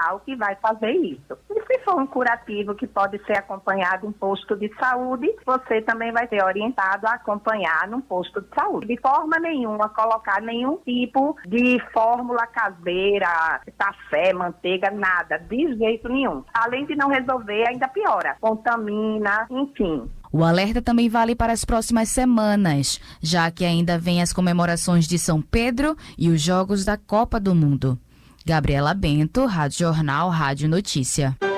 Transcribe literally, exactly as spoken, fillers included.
local que vai fazer isso. E se for um curativo que pode ser acompanhado em posto de saúde, você também vai ser orientado a acompanhar num posto de saúde. De forma nenhuma colocar nenhum tipo de fórmula caseira, café, manteiga, nada, de jeito nenhum. Além de não resolver, ainda piora. Contamina, enfim. O alerta também vale para as próximas semanas, já que ainda vem as comemorações de São Pedro e os Jogos da Copa do Mundo. Gabriela Bento, Rádio Jornal, Rádio Notícia.